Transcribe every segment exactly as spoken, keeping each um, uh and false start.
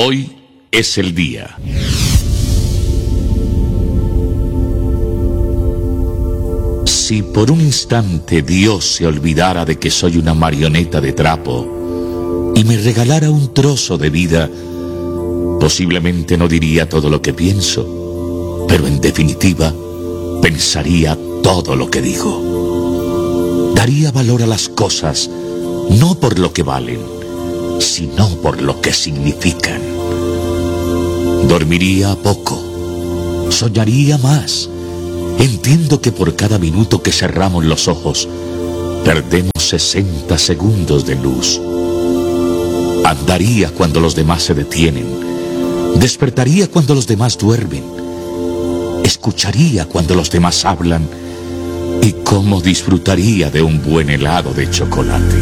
Hoy es el día. Si por un instante Dios se olvidara de que soy una marioneta de trapo y me regalara un trozo de vida, posiblemente no diría todo lo que pienso, pero en definitiva pensaría todo lo que digo. Daría valor a las cosas, no por lo que valen, sino por lo que significan. Dormiría poco, soñaría más. Entiendo que por cada minuto que cerramos los ojos, perdemos sesenta segundos de luz. Andaría cuando los demás se detienen. Despertaría cuando los demás duermen. Escucharía cuando los demás hablan. Y cómo disfrutaría de un buen helado de chocolate.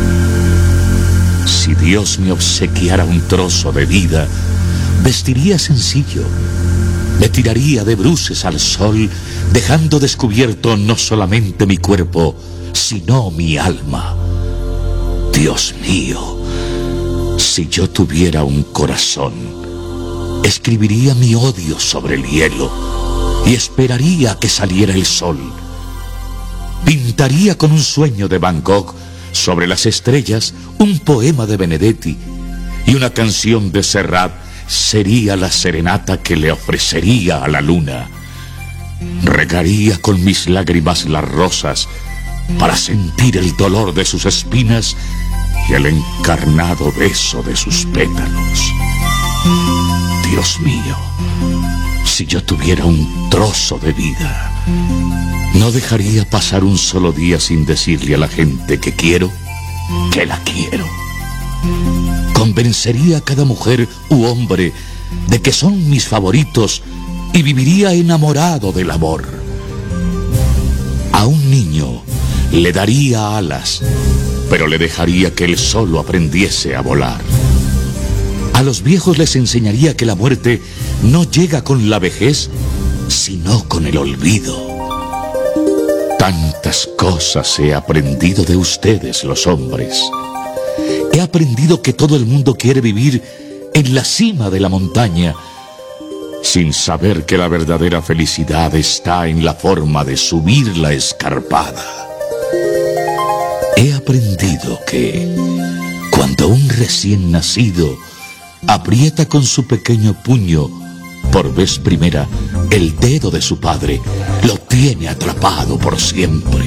Si Dios me obsequiara un trozo de vida, vestiría sencillo. Me tiraría de bruces al sol, dejando descubierto no solamente mi cuerpo, sino mi alma. Dios mío, si yo tuviera un corazón, escribiría mi odio sobre el hielo y esperaría que saliera el sol. Pintaría con un sueño de Van Gogh sobre las estrellas un poema de Benedetti, y una canción de Serrat sería la serenata que le ofrecería a la luna. Regaría con mis lágrimas las rosas para sentir el dolor de sus espinas y el encarnado beso de sus pétalos. Dios mío, si yo tuviera un trozo de vida, no dejaría pasar un solo día sin decirle a la gente que quiero, que la quiero. Convencería a cada mujer u hombre de que son mis favoritos y viviría enamorado del amor. A un niño le daría alas, pero le dejaría que él solo aprendiese a volar. A los viejos les enseñaría que la muerte no llega con la vejez, sino con el olvido. Tantas cosas he aprendido de ustedes, los hombres. He aprendido que todo el mundo quiere vivir en la cima de la montaña, sin saber que la verdadera felicidad está en la forma de subir la escarpada. He aprendido que cuando un recién nacido aprieta con su pequeño puño por vez primera el dedo de su padre, lo tiene atrapado por siempre.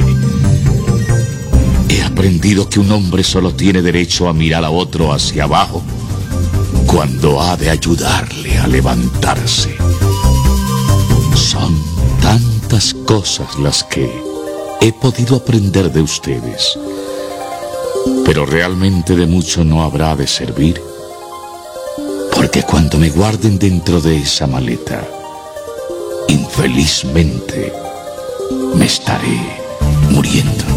He aprendido que un hombre solo tiene derecho a mirar a otro hacia abajo cuando ha de ayudarle a levantarse. Son tantas cosas las que he podido aprender de ustedes, pero realmente de mucho no habrá de servir, porque cuando me guarden dentro de esa maleta, infelizmente me estaré muriendo.